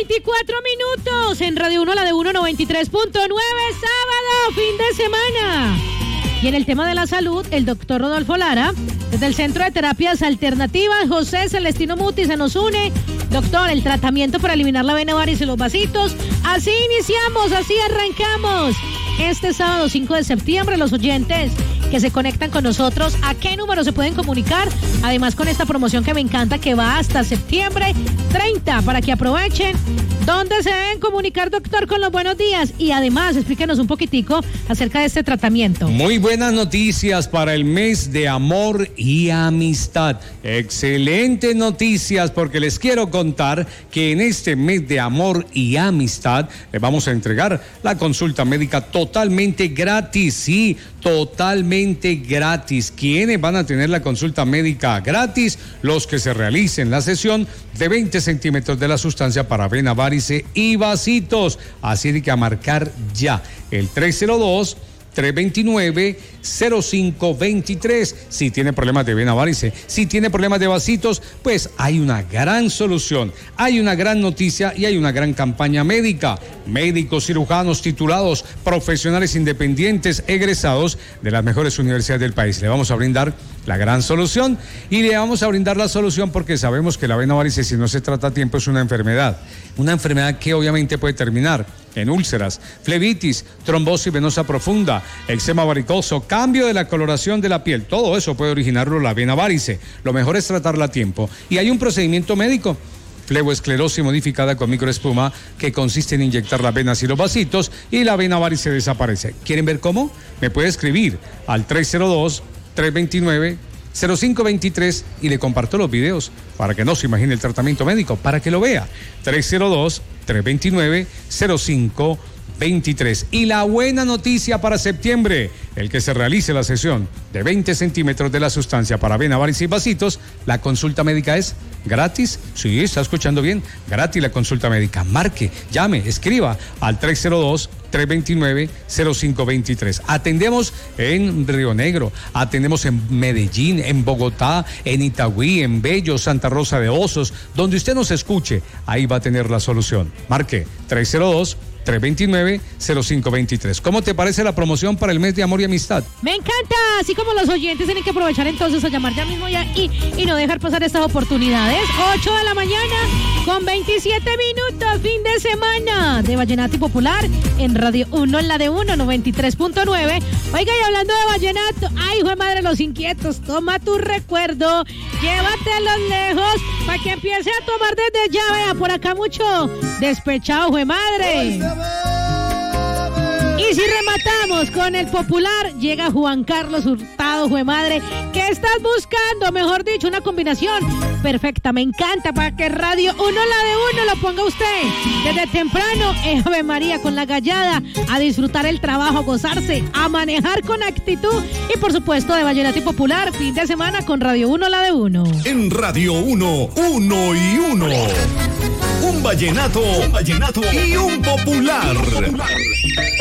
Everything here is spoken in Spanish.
24 minutos en Radio 1, la de 193.9, sábado, fin de semana. Y en el tema de la salud, el doctor Rodolfo Lara, desde el Centro de Terapias Alternativas, José Celestino Muti, se nos une. Doctor, el tratamiento para eliminar la vena varice y los vasitos. Así iniciamos, así arrancamos. Este sábado 5 de septiembre, los oyentes que se conectan con nosotros, ¿a qué número se pueden comunicar? Además, con esta promoción que me encanta, que va hasta septiembre 30, para que aprovechen. ¿Dónde se deben comunicar, doctor, con los buenos días? Y además, explíquenos un poquitico acerca de este tratamiento. Muy buenas noticias para el mes de amor y amistad. Excelentes noticias, porque les quiero contar que en este mes de amor y amistad les vamos a entregar la consulta médica totalmente gratis. Sí, totalmente gratis. ¿Quiénes van a tener la consulta médica gratis? Los que se realicen la sesión de 20 centímetros de la sustancia para vena varice y vasitos. Así de que a marcar ya el 302-329-0523. Si tiene problemas de vena varice, si tiene problemas de vasitos, pues hay una gran solución, hay una gran noticia y hay una gran campaña médica. Médicos, cirujanos titulados, profesionales independientes, egresados de las mejores universidades del país. Le vamos a brindar la gran solución y le vamos a brindar la solución porque sabemos que la vena varice, si no se trata a tiempo, es una enfermedad que obviamente puede terminar en úlceras, flebitis, trombosis venosa profunda, eczema varicoso, cambio de la coloración de la piel. Todo eso puede originarlo la vena varice. Lo mejor es tratarla a tiempo y hay un procedimiento médico: fleboesclerosis modificada con microespuma, que consiste en inyectar las venas y los vasitos y la vena varice desaparece. ¿Quieren ver cómo? Me puede escribir al 302-329-0523 y le comparto los videos para que no se imagine el tratamiento médico, para que lo vea. 302-329-0523. Y la buena noticia para septiembre: el que se realice la sesión de 20 centímetros de la sustancia para vena varice y vasitos, la consulta médica es gratis. Sí, está escuchando bien, gratis la consulta médica. Marque, llame, escriba al 302-329-0523. Atendemos en Río Negro, atendemos en Medellín, en Bogotá, en Itagüí, en Bello, Santa Rosa de Osos. Donde usted nos escuche, ahí va a tener la solución. Marque 302-329-0523. ¿Cómo te parece la promoción para el mes de amor y amistad? Me encanta, así como los oyentes tienen que aprovechar entonces a llamar ya mismo y no dejar pasar estas oportunidades. 8 de la mañana con 27 minutos, fin de semana de Vallenato y Popular en Radio 1, en la de 193.9. Oiga, y hablando de vallenato, ay, hijo de madre, los inquietos, toma tu recuerdo, llévatelos lejos para que empiece a tomar desde ya. Vea, por acá mucho despechado, hijo de madre. Y si rematamos con el popular, llega Juan Carlos Hurtado, jue madre. ¿Qué estás buscando? Mejor dicho, una combinación perfecta. Me encanta, para que Radio 1, la de 1, lo ponga usted desde temprano. Ave María, con la gallada, a disfrutar el trabajo, a gozarse, a manejar con actitud. Y por supuesto, de Vallenato y Popular, fin de semana con Radio 1, la de 1. En Radio 1, 1 y 1. Un vallenato y un popular.